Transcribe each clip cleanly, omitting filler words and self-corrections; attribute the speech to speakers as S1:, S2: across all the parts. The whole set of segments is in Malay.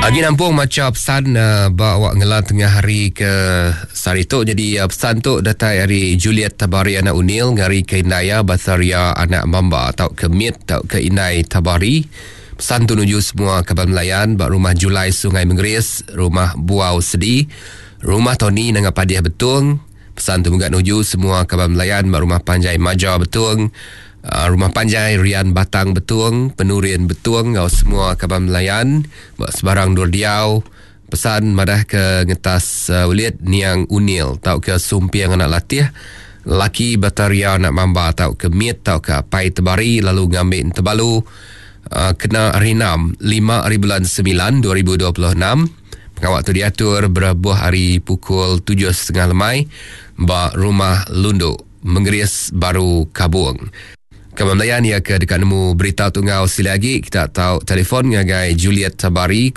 S1: Lagi nampung macam pesan bawa ngelan tengah hari ke sari tu. Jadi pesan tu datai hari Juliet Tabari anak Unil, ngari ke Inaya Batharia anak Mamba atau ke Mit atau ke Inai Tabari. Pesan tu nuju semua Kaban Melayan, bak rumah Julai Sungai Menggeris, rumah Buau Sedi, rumah Tony dengan Padiah Betung. Pesan tu juga nuju semua Kaban Melayan, bak rumah Panjai Maja Betung, rumah Panjai Rian Batang Betung, Penurian Betung, ngau semua Kaban Melayan, buat sebarang Dordiau. Pesan madah ke ngetas ulit Niang Unil, tau ke Sumpiang anak Latih, laki Bataria anak Mamba, tau ke Mit, tau ke Pai Tebari, lalu ngambil Tebalu. Kena hari 6 hari bulan 9 2026. Waktu diatur berbuah hari pukul 7.30 lemai, bak rumah Lunduk Menggeris Baru Kabung. Kabar Melayan ia ke dekat nemu berita tunggal sila lagi. Kita tahu telefon ngagai Juliet Tabari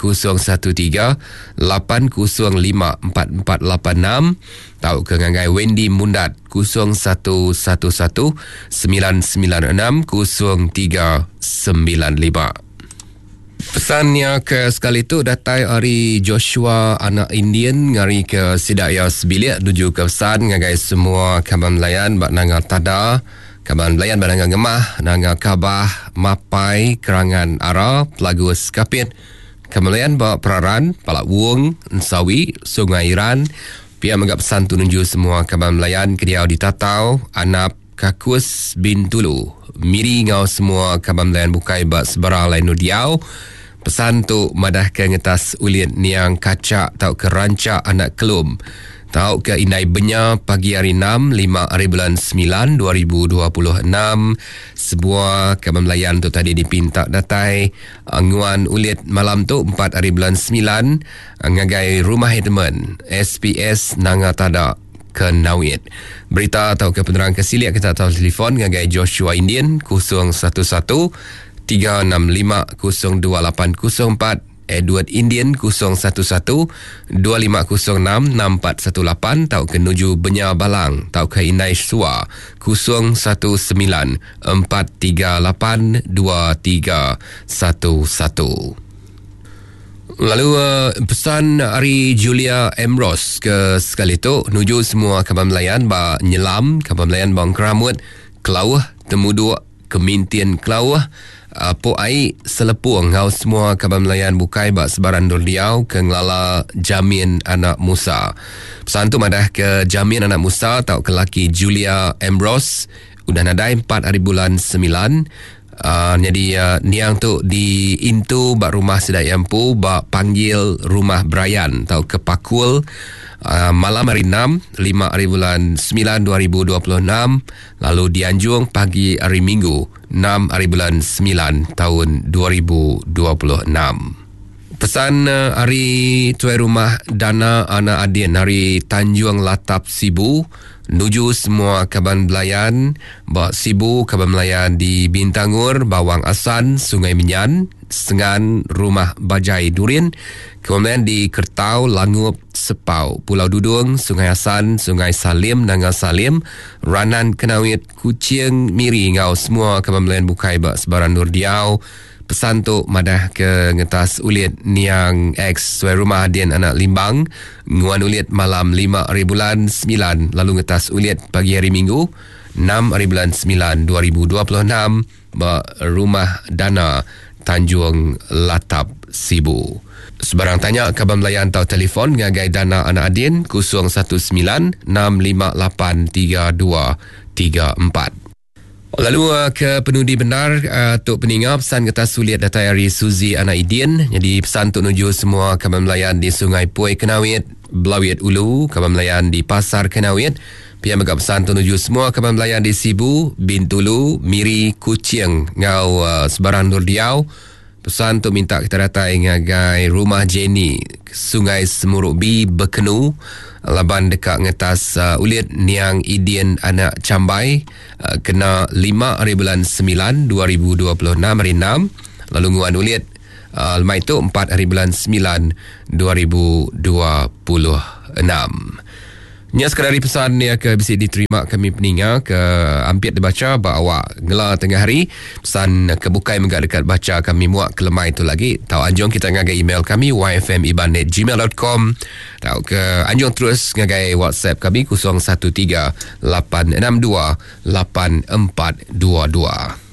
S1: 013-805-4486. Tahu ke ngagai Wendy Mundat 0111-996-0395. Pesannya ke sekali tu datai hari Joshua anak Indian ngari ke Sidaya Sebilik tuju ke pesan ngagai semua Kabar Melayan bak nanga tada Kaban Melayan Badangan Gemah, Nanga Kabah, Mapai, Kerangan Ara, Pelagu Skapit, Kaban Melayan bawa Peraran, Palak Wung, Nsawi, Sungai Iran, pihak menggap pesan tu nunju semua Kaban Melayan, Kediau di Tatau, Anap, Kakus, Bintulu, Miri ngau semua Kaban Melayan bukai bak sebarang lain nudiau. Pesan tu madah ke ngetas ulit Niang Kacak tau ke Rancak anak Kelum. Tahu ke Inai Benya pagi hari 6 hari bulan 9 2026. Sebuah Kaban Melayan tu tadi dipinta datai nguan ulit malam tu 4 hari bulan 9 ngagai rumah Edmund SPS Nanga Tada ke Nawit. Berita atau ke penerang kesiliak kita tahu telefon ngagai Joshua Indian 011-365-02804, Edward Indian 011-2506418, tau ke Nuju Benya Balang, tau ke Inai Sua 019-438-2311. Lalu pesan hari Julia Ambrose ke sekali tu nuju semua Kaban Melayan ba nyelam, Kaban Melayan bang Keramut, Kelawah, Temuduk, Kemintian Kelawah, Po Ai Selepung ngau semua Kaban Melayan bukai bak sebaran Dordiau ke Ngelala Jamin Anak Musa. Pesan tu madah ke Jamin Anak Musa tau ke laki Julia Ambrose udah nadai 4 hari bulan 9. Jadi niang tu di Intu bak rumah Sedai Empu bak panggil rumah Brian tau ke Pakul. Malam hari 5 hari bulan 9 2026, lalu di Anjung pagi hari Minggu 6 hari bulan 9 tahun 2026. Pesan hari tuai rumah Dana Ana Adin hari Tanjung Latap Sibu nuju semua Kaban Melayan bak Sibu Kaban Melayan di Bintangur, Bawang Asan, Sungai Menyan, Sengan, Rumah Bajai Durin, kemudian di Kertau, Langup, Sepau, Pulau Dudung, Sungai Asan, Sungai Salim, Nanga Salim, Ranan, Kenawit, Kucing, Miri, ngau semua Kaban Melayan bukai bak sebaran Dordiau. Pesan tu madah ke ngetas ulit Niang X suai rumah Adin anak Limbang, nguan ulit malam 5 hari bulan 9, lalu ngetas ulit pagi hari Minggu 6 hari bulan 9 2026 bak rumah Dana Tanjung Latap Sibu. Sebarang tanya Kaban Melayan atau telefon ngagai Dana Anak Adin 019-658-3234. Lalu ke penudi benar Tok Peninga pesan kata sulit datai hari Suzi Anak Idin. Jadi pesan tu nuju semua Kaban Melayan di Sungai Puai Kenawit, Blawit Ulu, Kaban Melayan di Pasar Kenawit. Pihak megap pesan tu nuju semua Kaban Melayan di Sibu, Bintulu, Miri, Kucing, ngau sebarang Dordiau. Pesan tu minta kita datai ngagai rumah Jenny, Sungai Semuruk B, Bekenu, laban dekat ngetas ulit Niang Idin anak Cambai, kena 5 hari bulan 9 2026 hari 6, lalu nguan ulit lemai tu 4 hari bulan 9 2026. Nya sekadari pesan ni ke bisa diterima kami peninga ke hampir dibaca bahawa ngela tengah hari pesan ke bukai megak dekat baca kami muak ke lemai tu lagi. Tahu anjong kita ngagai email kami yfmiban@gmail.com. Tahu ke anjong terus ngagai WhatsApp kami 0138628422.